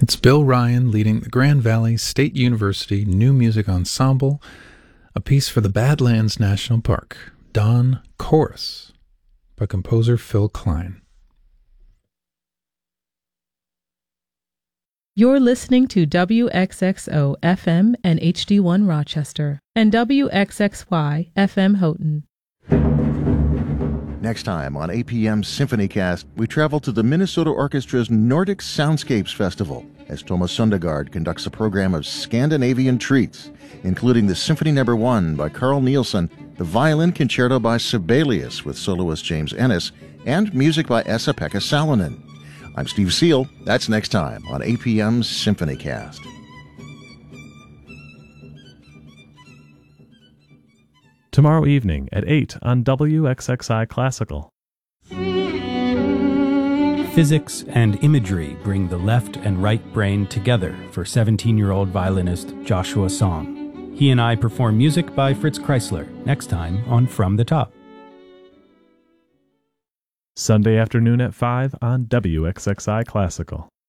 It's Bill Ryan leading the Grand Valley State University New Music Ensemble, a piece for the Badlands National Park, Dawn Chorus, by composer Phil Klein. You're listening to WXXO FM and HD1 Rochester and WXXY FM Houghton. Next time on APM Symphonycast, we travel to the Minnesota Orchestra's Nordic Soundscapes Festival as Thomas Sundergaard conducts a program of Scandinavian treats, including the Symphony No. 1 by Carl Nielsen, the Violin Concerto by Sibelius with soloist James Ennis, and music by Esa-Pekka Salonen. I'm Steve Seal. That's next time on APM Symphonycast. Tomorrow evening at 8 on WXXI Classical. Physics and imagery bring the left and right brain together for 17-year-old violinist Joshua Song. He and I perform music by Fritz Kreisler next time on From the Top. Sunday afternoon at 5 on WXXI Classical.